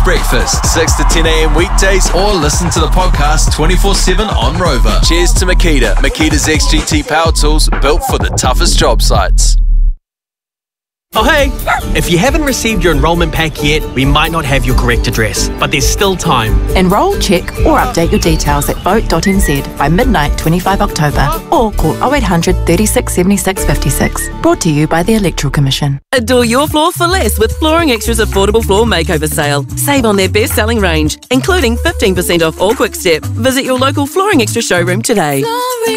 breakfast, 6 to 10 a.m. weekdays, or listen to the podcast 24/7 on Rover. Cheers to Makita. Makita's XGT power tools built for the toughest job sites. Oh hey, if you haven't received your enrolment pack yet, we might not have your correct address, but there's still time. Enrol, check or update your details at vote.nz by midnight 25 October or call 0800 36 76 56. Brought to you by the Electoral Commission. Adore your floor for less with Flooring Extra's affordable floor makeover sale. Save on their best-selling range, including 15% off all Quick Step. Visit your local Flooring Extra showroom today.